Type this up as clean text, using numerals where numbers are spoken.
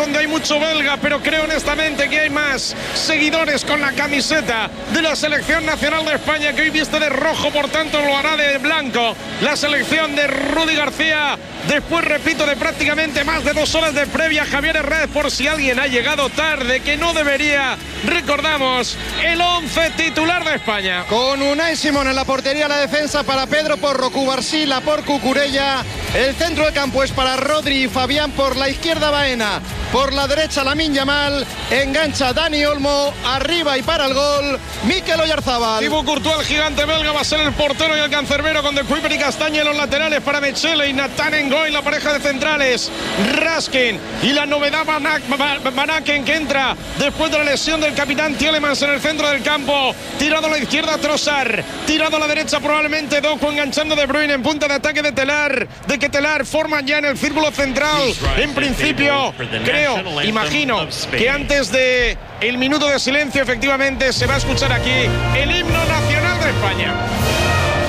donde hay mucho belga, pero creo honestamente que hay más seguidores con la camiseta de la selección nacional de España, que hoy viste de rojo, por tanto lo hará de blanco la selección de Rudy García. Después, repito, de prácticamente más de 2 horas de previa, Javier Herrera, por si alguien ha llegado tarde, que no debería, recordamos el 11 titular de España. Con Unai Simón en la portería, la defensa para Pedro Porro, Cubarsí, por Cucurella. El centro del campo es para Rodri y Fabián, por la izquierda Baena, por la derecha Lamine Yamal, engancha Dani Olmo, arriba y para el gol Mikel Oyarzabal. Thibaut Courtois, el gigante belga, va a ser el portero y el cancerbero, con De Kuyper y Castaña en los laterales para Mechele y Nathan Ngoy, la pareja de centrales, Raskin y la novedad Van Aken, que entra después de la lesión del capitán Tielemans en el centro del campo. Tirado a la izquierda Trossard, tirado a la derecha probablemente Doku, enganchando De Bruyne en punta de ataque de Telar, de que Telar forma ya en el círculo central. En principio, creo, imagino que antes de el minuto de silencio efectivamente se va a escuchar aquí el himno nacional de España.